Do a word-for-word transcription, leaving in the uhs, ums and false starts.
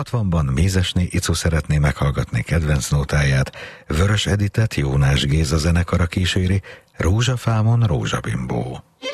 hatvanban Mézesné Icu szeretné meghallgatni kedvenc nótáját, Vörös Editet Jónás Géza zenekara kíséri, Rózsafámon rózsabimbó.